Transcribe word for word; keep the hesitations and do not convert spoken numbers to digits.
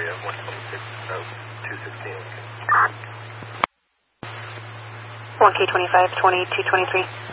area, one twenty-six, oh, two sixteen. one K twenty-five, twenty-two twenty-three.